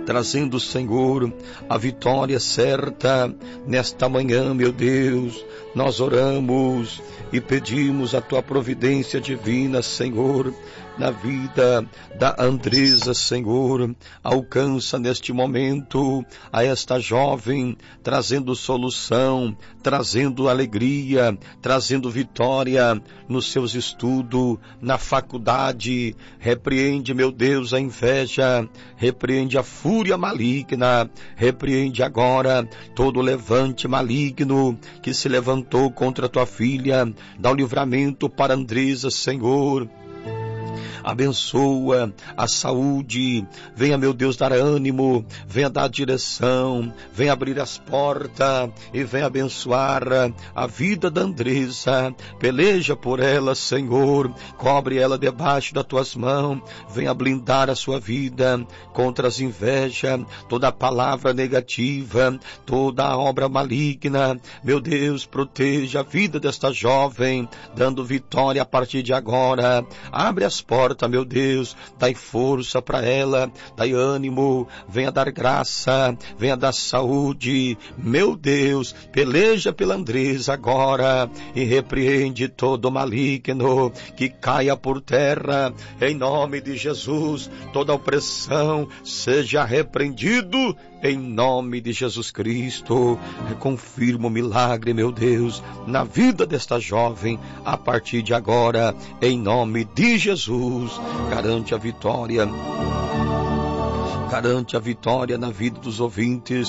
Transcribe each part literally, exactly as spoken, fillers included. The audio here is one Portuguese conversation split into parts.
trazendo, Senhor, a vitória certa. Nesta manhã, meu Deus, nós oramos e pedimos a tua providência divina, Senhor, na vida da Andresa, Senhor. Alcança neste momento a esta jovem, trazendo solução, trazendo alegria, trazendo vitória nos seus estudos, na faculdade. Repreende, meu Deus, a inveja, repreende a fúria maligna, repreende agora todo levante maligno que se levantou contra a tua filha. Dá o livramento para Andresa, Senhor. Abençoa a saúde, venha, meu Deus, dar ânimo, venha dar direção, venha abrir as portas e venha abençoar a vida da Andresa. Peleja por ela, Senhor, cobre ela debaixo das tuas mãos, venha blindar a sua vida contra as invejas, toda palavra negativa, toda a obra maligna. Meu Deus, proteja a vida desta jovem, dando vitória a partir de agora. Abre as portas, meu Deus, dai força para ela, dai ânimo, venha dar graça, venha dar saúde. Meu Deus, peleja pela Andresa agora e repreende todo maligno que caia por terra, em nome de Jesus. Toda opressão seja repreendido em nome de Jesus Cristo. Confirma o milagre, meu Deus, na vida desta jovem, a partir de agora, em nome de Jesus. Garante a vitória, garante a vitória na vida dos ouvintes.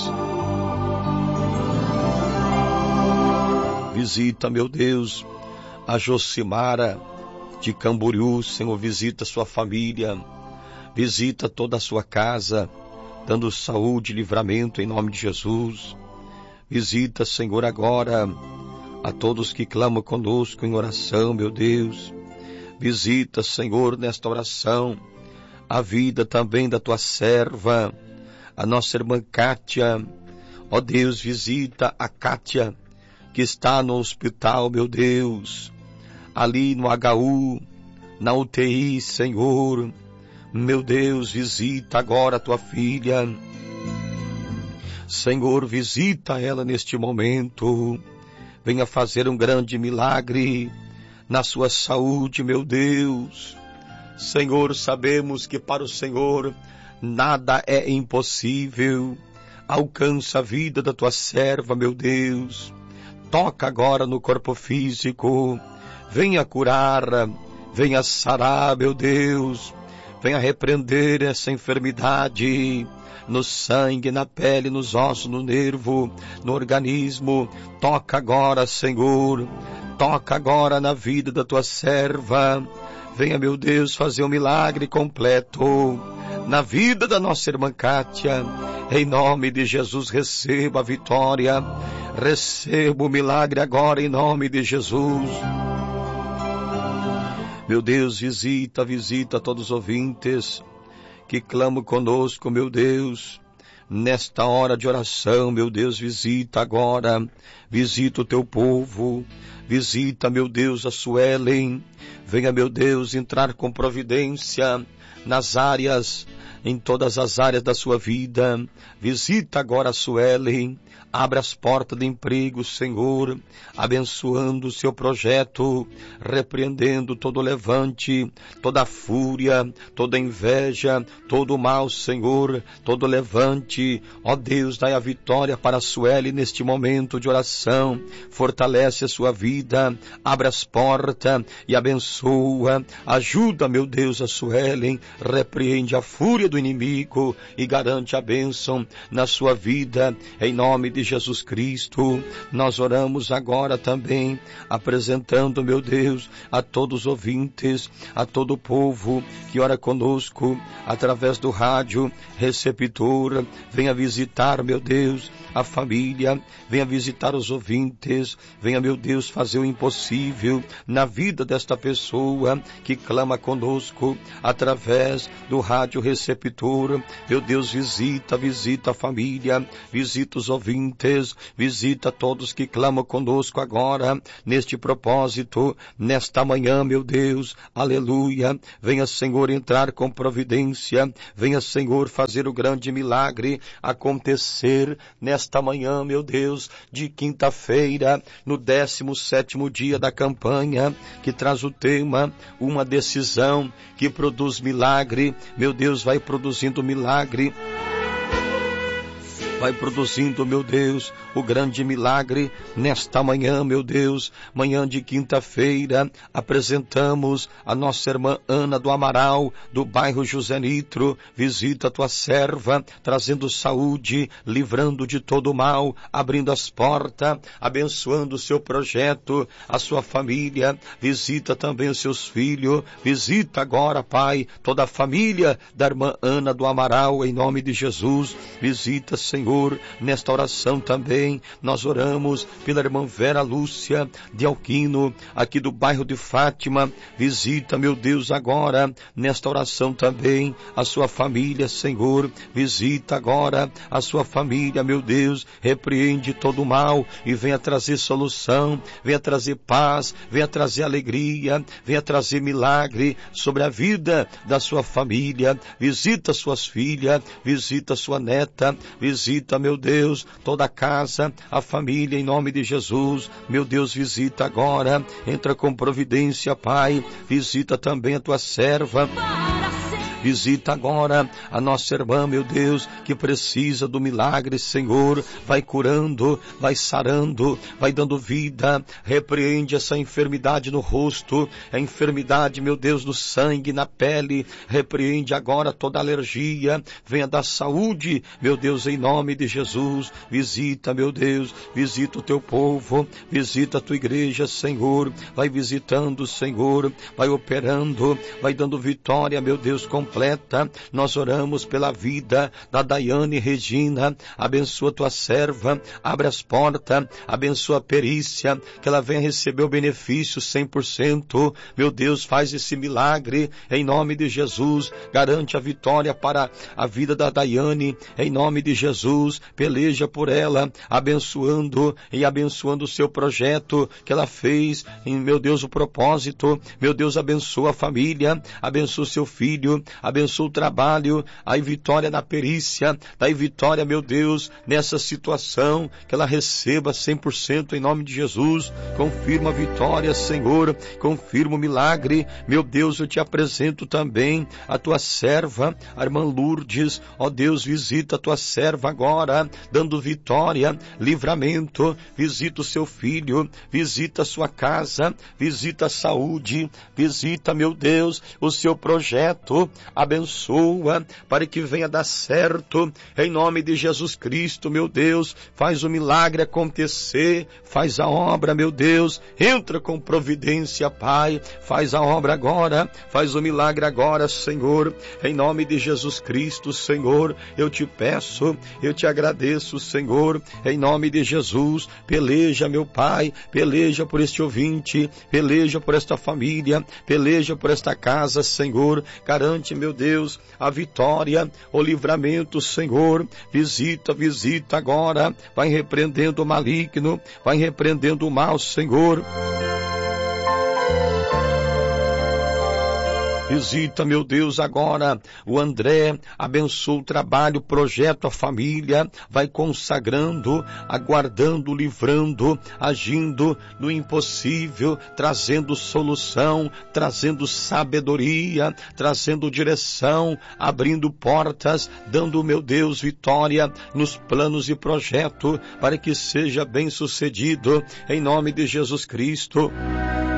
Visita, meu Deus, a Josimara de Camboriú, Senhor, visita sua família, visita toda a sua casa, dando saúde e livramento em nome de Jesus. Visita, Senhor, agora a todos que clamam conosco em oração, meu Deus. Visita, Senhor, nesta oração, a vida também da tua serva, a nossa irmã Kátia. Ó Deus, visita a Kátia, que está no hospital, meu Deus, ali no H U, na U T I, Senhor. Meu Deus, visita agora a tua filha. Senhor, visita ela neste momento. Venha fazer um grande milagre na sua saúde, meu Deus. Senhor, sabemos que para o Senhor nada é impossível. Alcança a vida da tua serva, meu Deus. Toca agora no corpo físico. Venha curar, venha sarar, meu Deus. Venha repreender essa enfermidade no sangue, na pele, nos ossos, no nervo, no organismo. Toca agora, Senhor. Toca agora na vida da tua serva. Venha, meu Deus, fazer um milagre completo na vida da nossa irmã Kátia. Em nome de Jesus, receba a vitória. Receba o milagre agora em nome de Jesus. Meu Deus, visita, visita todos os ouvintes que clamam conosco, meu Deus. Nesta hora de oração, meu Deus, visita agora, visita o teu povo, visita, meu Deus, a Suelen. Venha, meu Deus, entrar com providência nas áreas, em todas as áreas da sua vida. Visita agora a Suelen, abre as portas de emprego, Senhor, abençoando o seu projeto, repreendendo todo levante, toda fúria, toda inveja, todo mal, Senhor, todo levante. Ó Deus, dai a vitória para a Suelen neste momento de oração. Fortalece a sua vida, abre as portas e abençoa. Ajuda, meu Deus, a Suelen, repreende a fúria do inimigo e garante a bênção na sua vida, em nome de Jesus Cristo. Nós oramos agora também, apresentando, meu Deus, a todos os ouvintes, a todo o povo que ora conosco, através do rádio receptor. Venha visitar, meu Deus, a família, venha visitar os ouvintes, venha, meu Deus, fazer o impossível na vida desta pessoa que clama conosco, através do rádio receptor. receptor. Meu Deus, visita, visita a família, visita os ouvintes, visita todos que clamam conosco agora, neste propósito, nesta manhã, meu Deus, aleluia. Venha, Senhor, entrar com providência, venha, Senhor, fazer o grande milagre acontecer nesta manhã, meu Deus, de quinta-feira, no décimo sétimo dia da campanha, que traz o tema, uma decisão que produz milagre. Meu Deus, vai produzindo milagre, vai produzindo, meu Deus, o grande milagre nesta manhã, meu Deus, manhã de quinta-feira. Apresentamos a nossa irmã Ana do Amaral, do bairro José Nitro. Visita a tua serva, trazendo saúde, livrando de todo o mal, abrindo as portas, abençoando o seu projeto, a sua família. Visita também os seus filhos, visita agora, Pai, toda a família da irmã Ana do Amaral, em nome de Jesus. Visita, Senhor, nesta oração também, nós oramos pela irmã Vera Lúcia de Alquino, aqui do bairro de Fátima. Visita, meu Deus, agora, nesta oração também, a sua família, Senhor. Visita agora a sua família, meu Deus. Repreende todo o mal e venha trazer solução, venha trazer paz, venha trazer alegria, venha trazer milagre sobre a vida da sua família. Visita suas filhas, visita sua neta, visita, meu Deus, toda a casa, a família, em nome de Jesus. Meu Deus, visita agora, entra com providência, Pai. Visita também a tua serva. Visita agora a nossa irmã, meu Deus, que precisa do milagre, Senhor. Vai curando, vai sarando, vai dando vida. Repreende essa enfermidade no rosto, a enfermidade, meu Deus, no sangue, na pele. Repreende agora toda alergia. Venha dar saúde, meu Deus, em nome de Jesus. Visita, meu Deus, visita o teu povo, visita a tua igreja, Senhor. Vai visitando, Senhor, vai operando, vai dando vitória, meu Deus, completa. Nós oramos pela vida da Daiane Regina. Abençoa tua serva, abre as portas, abençoa a perícia, que ela venha receber o benefício cem por cento. Meu Deus, faz esse milagre em nome de Jesus. Garante a vitória para a vida da Daiane em nome de Jesus. Peleja por ela, abençoando e abençoando o seu projeto que ela fez, em, meu Deus, o propósito. Meu Deus, abençoa a família, abençoa o seu filho, abençoa o trabalho, aí vitória na perícia, daí vitória, meu Deus, nessa situação, que ela receba cem por cento em nome de Jesus. Confirma a vitória, Senhor, confirma o milagre. Meu Deus, eu te apresento também a tua serva, a irmã Lourdes. Ó Deus, visita a tua serva agora, dando vitória, livramento. Visita o seu filho, visita a sua casa, visita a saúde, visita, meu Deus, o seu projeto. Abençoa para que venha dar certo em nome de Jesus Cristo, meu Deus. Faz o milagre acontecer, faz a obra, meu Deus. Entra com providência, Pai. Faz a obra agora, faz o milagre agora, Senhor, em nome de Jesus Cristo, Senhor. Eu te peço, eu te agradeço, Senhor, em nome de Jesus. Peleja, meu Pai, peleja por este ouvinte, peleja por esta família, peleja por esta casa, Senhor. Garante, meu Deus, a vitória, o livramento, Senhor. Visita, visita agora, vai repreendendo o maligno, vai repreendendo o mal, Senhor. Visita, meu Deus, agora o André, abençoa o trabalho, o projeto, a família, vai consagrando, aguardando, livrando, agindo no impossível, trazendo solução, trazendo sabedoria, trazendo direção, abrindo portas, dando, meu Deus, vitória nos planos e projeto, para que seja bem sucedido, em nome de Jesus Cristo.